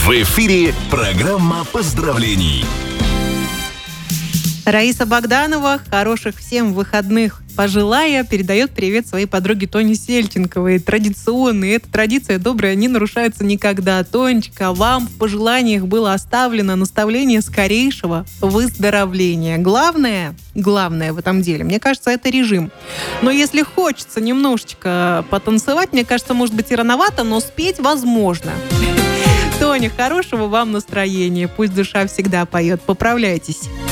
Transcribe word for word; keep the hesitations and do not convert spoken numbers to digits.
В эфире программа поздравлений. Раиса Богданова, хороших всем выходных пожелая, передает привет своей подруге Тоне Сельченковой. Традиционная, эта традиция добрая, не нарушается никогда. Тонечка, вам в пожеланиях было оставлено наставление скорейшего выздоровления. Главное, главное в этом деле, мне кажется, это режим. Но если хочется немножечко потанцевать, мне кажется, может быть и рановато, но спеть возможно. Тоня, хорошего вам настроения. Пусть душа всегда поет. Поправляйтесь.